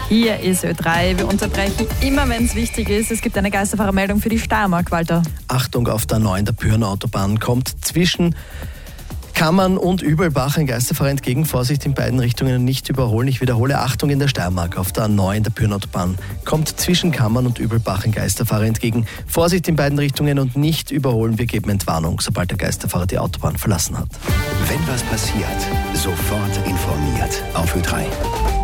Hier ist Ö3. Wir unterbrechen immer, wenn es wichtig ist. Es gibt eine Geisterfahrermeldung für die Steiermark, Walter. Achtung, auf der A9 der Pyrner Autobahn kommt zwischen Kammern und Übelbach ein Geisterfahrer entgegen. Vorsicht, in beiden Richtungen nicht überholen. Ich wiederhole, Achtung in der Steiermark. Auf der A9 der Pyrner Autobahn kommt zwischen Kammern und Übelbach ein Geisterfahrer entgegen. Vorsicht in beiden Richtungen und nicht überholen. Wir geben Entwarnung, sobald der Geisterfahrer die Autobahn verlassen hat. Wenn was passiert, sofort informiert auf Ö3.